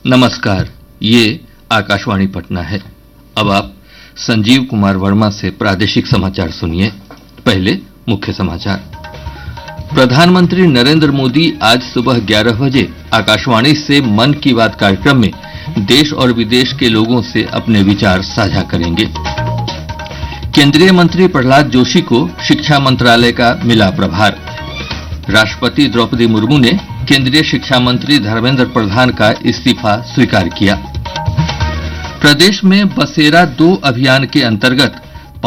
नमस्कार, ये आकाशवाणी पटना है। अब आप संजीव कुमार वर्मा से प्रादेशिक समाचार सुनिए। पहले मुख्य समाचार। प्रधानमंत्री नरेंद्र मोदी आज सुबह 11 बजे आकाशवाणी से मन की बात कार्यक्रम में देश और विदेश के लोगों से अपने विचार साझा करेंगे। केंद्रीय मंत्री प्रहलाद जोशी को शिक्षा मंत्रालय का मिला प्रभार। राष्ट्रपति द्रौपदी मुर्मू ने केंद्रीय शिक्षा मंत्री धर्मेंद्र प्रधान का इस्तीफा स्वीकार किया। प्रदेश में बसेरा 2 अभियान के अंतर्गत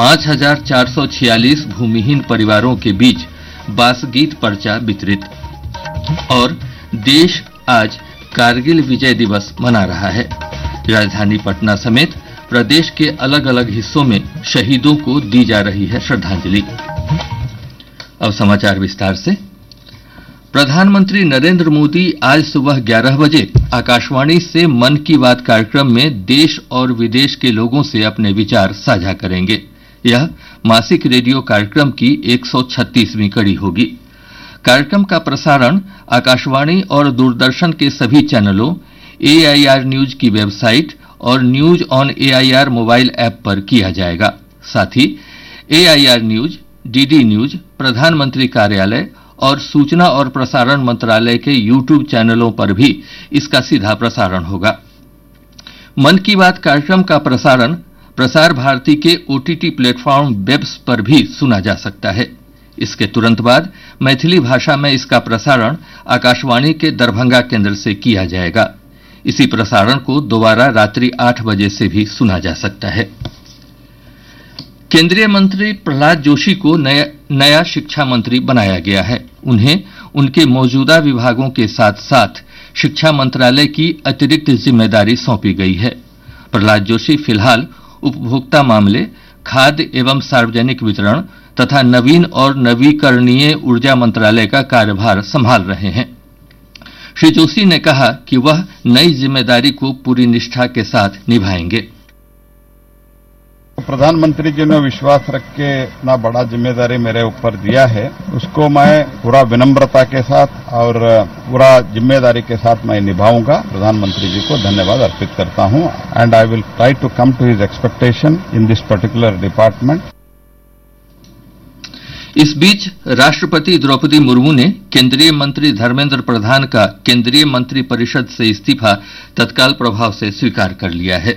5,446 भूमिहीन परिवारों के बीच बासगीत पर्चा वितरित। और देश आज कारगिल विजय दिवस मना रहा है। राजधानी पटना समेत प्रदेश के अलग अलग हिस्सों में शहीदों को दी जा रही है श्रद्धांजलि। अब समाचार विस्तार से। प्रधानमंत्री नरेंद्र मोदी आज सुबह 11 बजे आकाशवाणी से मन की बात कार्यक्रम में देश और विदेश के लोगों से अपने विचार साझा करेंगे। यह मासिक रेडियो कार्यक्रम की 136वीं कड़ी होगी। कार्यक्रम का प्रसारण आकाशवाणी और दूरदर्शन के सभी चैनलों, AIR न्यूज की वेबसाइट और news on AIR mobile app पर किया जाएगा। साथ ही AIR न्यूज, DD न्यूज, प्रधानमंत्री कार्यालय और सूचना और प्रसारण मंत्रालय के YouTube चैनलों पर भी इसका सीधा प्रसारण होगा। मन की बात कार्यक्रम का प्रसारण प्रसार भारती के OTT प्लेटफॉर्म वेब्स पर भी सुना जा सकता है। इसके तुरंत बाद मैथिली भाषा में इसका प्रसारण आकाशवाणी के दरभंगा केंद्र से किया जाएगा। इसी प्रसारण को दोबारा रात्रि 8 बजे से भी सुना जा सकता है। केंद्रीय मंत्री प्रहलाद जोशी को नया शिक्षा मंत्री बनाया गया है। उन्हें उनके मौजूदा विभागों के साथ साथ शिक्षा मंत्रालय की अतिरिक्त जिम्मेदारी सौंपी गई है। प्रहलाद जोशी फिलहाल उपभोक्ता मामले, खाद्य एवं सार्वजनिक वितरण तथा नवीन और नवीकरणीय ऊर्जा मंत्रालय का कार्यभार संभाल रहे हैं। श्री जोशी ने कहा कि वह नई जिम्मेदारी को पूरी निष्ठा के साथ निभाएंगे। प्रधानमंत्री जी ने विश्वास रख के इतना बड़ा जिम्मेदारी मेरे ऊपर दिया है, उसको मैं पूरा विनम्रता के साथ और पूरा जिम्मेदारी के साथ मैं निभाऊंगा। प्रधानमंत्री जी को धन्यवाद अर्पित करता हूं and I will try to come to his expectation in this particular department. इस बीच राष्ट्रपति द्रौपदी मुर्मू ने केंद्रीय मंत्री धर्मेंद्र प्रधान का केंद्रीय मंत्री परिषद से इस्तीफा तत्काल प्रभाव से स्वीकार कर लिया है।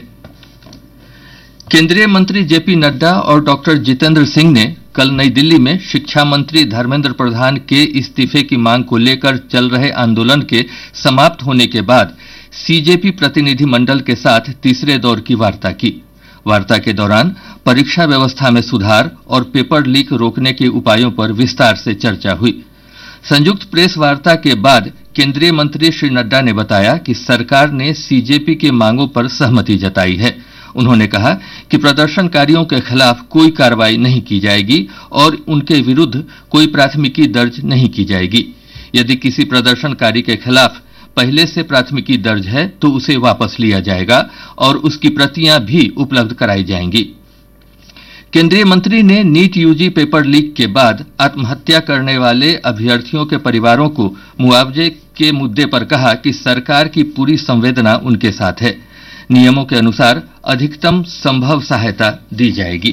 केंद्रीय मंत्री JP नड्डा और डॉक्टर जितेंद्र सिंह ने कल नई दिल्ली में शिक्षा मंत्री धर्मेंद्र प्रधान के इस्तीफे की मांग को लेकर चल रहे आंदोलन के समाप्त होने के बाद CJP प्रतिनिधि मंडल के साथ तीसरे दौर की वार्ता की। वार्ता के दौरान परीक्षा व्यवस्था में सुधार और पेपर लीक रोकने के उपायों पर विस्तार से चर्चा हुई। संयुक्त प्रेस वार्ता के बाद केंद्रीय मंत्री श्री नड्डा ने बताया कि सरकार ने CJP के मांगों पर सहमति जताई है। उन्होंने कहा कि प्रदर्शनकारियों के खिलाफ कोई कार्रवाई नहीं की जाएगी और उनके विरुद्ध कोई प्राथमिकी दर्ज नहीं की जाएगी। यदि किसी प्रदर्शनकारी के खिलाफ पहले से प्राथमिकी दर्ज है तो उसे वापस लिया जाएगा और उसकी प्रतियां भी उपलब्ध कराई जाएंगी। केंद्रीय मंत्री ने नीट UG पेपर लीक के बाद आत्महत्या करने वाले अभ्यर्थियों के परिवारों को मुआवजे के मुद्दे पर कहा कि सरकार की पूरी संवेदना उनके साथ है। नियमों के अनुसार अधिकतम संभव सहायता दी जाएगी।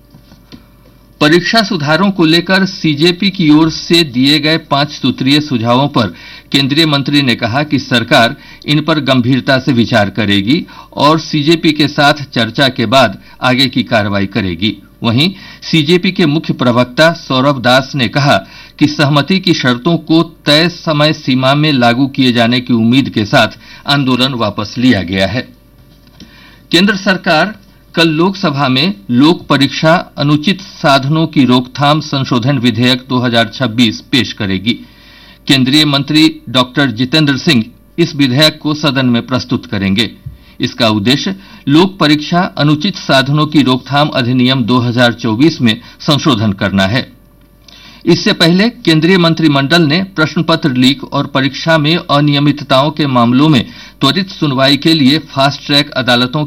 परीक्षा सुधारों को लेकर CJP की ओर से दिए गए 5 सूत्रीय सुझावों पर केंद्रीय मंत्री ने कहा कि सरकार इन पर गंभीरता से विचार करेगी और CJP के साथ चर्चा के बाद आगे की कार्रवाई करेगी। वहीं CJP के मुख्य प्रवक्ता सौरभ दास ने कहा कि सहमति की शर्तों को तय समय सीमा में लागू किए जाने की उम्मीद के साथ आंदोलन वापस लिया गया है। केंद्र सरकार कल लोकसभा में लोक परीक्षा अनुचित साधनों की रोकथाम संशोधन विधेयक 2026 पेश करेगी। केंद्रीय मंत्री डॉक्टर जितेंद्र सिंह इस विधेयक को सदन में प्रस्तुत करेंगे। इसका उद्देश्य लोक परीक्षा अनुचित साधनों की रोकथाम अधिनियम 2024 में संशोधन करना है। इससे पहले केंद्रीय मंत्रिमंडल ने प्रश्न पत्र लीक और परीक्षा में अनियमितताओं के मामलों में त्वरित सुनवाई के लिए फास्ट ट्रैक अदालतों